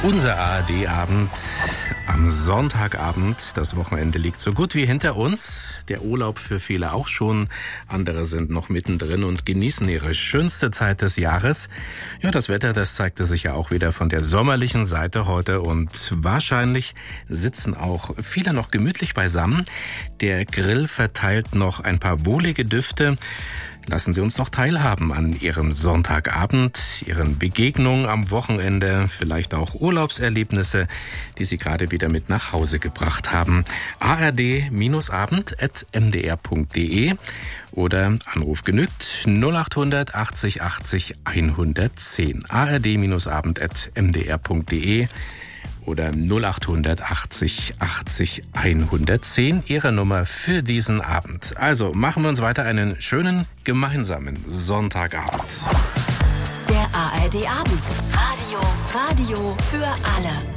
Unser ARD-Abend am Sonntagabend. Das Wochenende liegt so gut wie hinter uns. Der Urlaub für viele auch schon. Andere sind noch mittendrin und genießen ihre schönste Zeit des Jahres. Ja, das Wetter, das zeigte sich ja auch wieder von der sommerlichen Seite heute. Und wahrscheinlich sitzen auch viele noch gemütlich beisammen. Der Grill verteilt noch ein paar wohlige Düfte. Lassen Sie uns noch teilhaben an Ihrem Sonntagabend, Ihren Begegnungen am Wochenende, vielleicht auch Urlaubserlebnisse, die Sie gerade wieder mit nach Hause gebracht haben. ard-abend@mdr.de oder Anruf genügt 0800 80 80 110. ard-abend@mdr.de oder 0800 80 80 110, Ihre Nummer für diesen Abend. Also machen wir uns weiter einen schönen gemeinsamen Sonntagabend. Der ARD-Abend. Radio für alle.